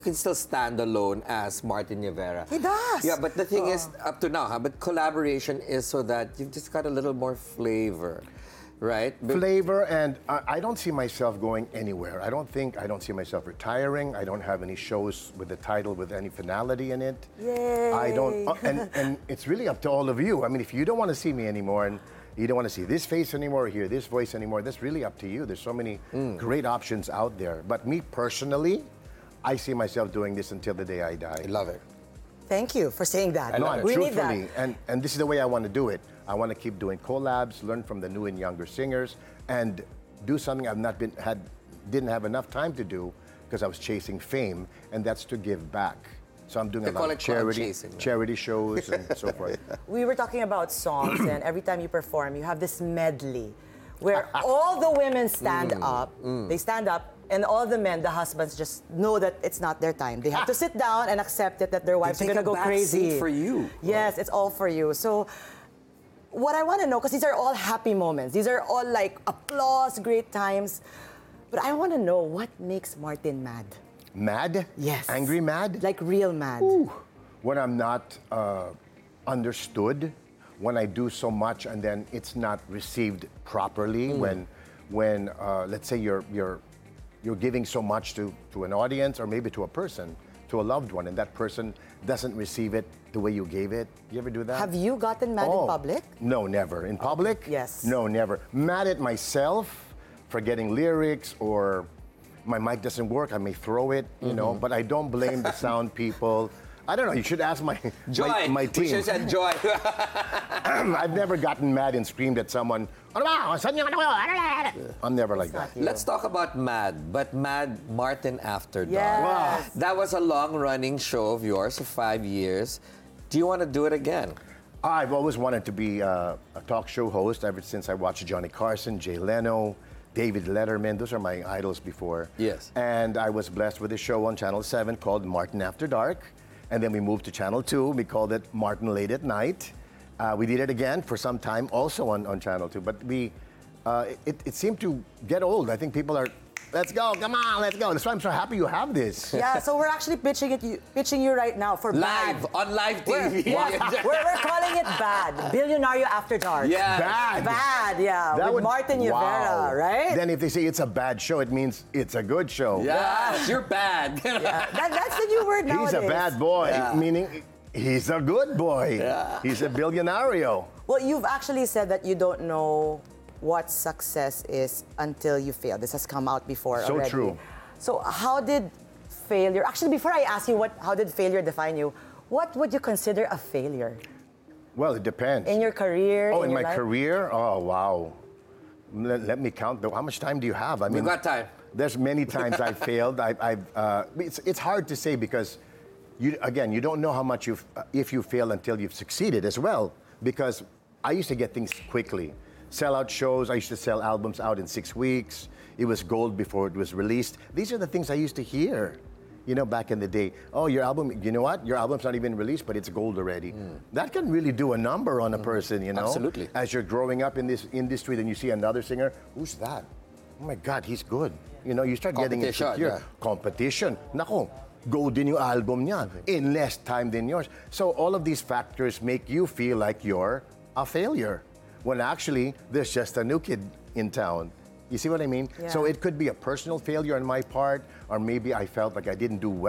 can still stand alone as Martin Rivera. He does. Yeah, but the thing is, up to now, but collaboration is so that you've just got a little more flavor, right? Flavor, and I don't see myself going anywhere. I don't see myself retiring. I don't have any shows with the title with any finality in it. Yay. I don't, and it's really up to all of you. I mean, if you don't want to see me anymore, and you don't want to see this face anymore, hear this voice anymore, that's really up to you. There's so many great options out there. But me personally, I see myself doing this until the day I die. I love it. Thank you for saying that. We need that. Truthfully, and this is the way I want to do it. I want to keep doing collabs, learn from the new and younger singers, and do something didn't have enough time to do because I was chasing fame, and that's to give back. So I'm doing a lot of charity shows and so forth. We were talking about songs, and every time you perform, you have this medley where all the women stand up. They stand up, and all the men, the husbands, just know that it's not their time. They have to sit down and accept it that their wives are going to go crazy. For you. Yes, it's all for you. So what I want to know, because these are all happy moments. These are all like applause, great times. But I want to know what makes Martin mad. Mad? Yes. Angry mad? Like real mad. Ooh. When I'm not understood, when I do so much and then it's not received properly, when let's say you're giving so much to an audience or maybe to a person, to a loved one, and that person doesn't receive it the way you gave it. You ever do that? Have you gotten mad in public? No, never. In public? Yes. No, never. Mad at myself for getting lyrics, or my mic doesn't work, I may throw it, you know, but I don't blame the sound people. I don't know, you should ask my team. We should say Joy. I've never gotten mad and screamed at someone. I'm never like that. Let's talk about Mad, but Mad Martin After Dark. Yes. Wow. That was a long-running show of yours for 5 years. Do you want to do it again? I've always wanted to be a talk show host ever since I watched Johnny Carson, Jay Leno, David Letterman. Those are my idols before. Yes. And I was blessed with a show on Channel 7 called Martin After Dark. And then we moved to Channel 2. We called it Martin Late at Night. We did it again for some time, also on Channel 2. But it seemed to get old. I think people are, let's go, come on, let's go. That's why I'm so happy you have this. Yeah, so we're actually pitching you right now for Live, Bad. on live TV. We're calling it Bad. Billionario After Dark. Yeah. Bad. Bad, yeah. With Martin Rivera, right? Then if they say it's a bad show, it means it's a good show. Yes, you're bad. That's the new word nowadays. He's a bad boy, meaning he's a good boy. Yeah. He's a billionario. Well, you've actually said that you don't know what success is until you fail. This has come out before already. So true. So how did failure, actually before I ask you how did failure define you, what would you consider a failure? Well, it depends. In your career? Oh, in my life? career? Oh, wow. Let me count. How much time do you have? I mean, We've got time. There's many times I've failed. It's hard to say because, you don't know how much if you fail until you've succeeded as well. Because I used to get things quickly. Sell out shows. I used to sell albums out in 6 weeks. It was gold before it was released. These are the things I used to hear, back in the day. Oh, your album, you know what? Your album's not even released, but it's gold already. That can really do a number on a person, Absolutely. As you're growing up in this industry, then you see another singer, who's that? Oh my God, he's good. You start getting insecure. Competition. Nako, gold din yung album niya in less time than yours. So all of these factors make you feel like you're a failure, when actually there's just a new kid in town. You see what I mean? Yeah. So it could be a personal failure on my part, or maybe I felt like I didn't do well.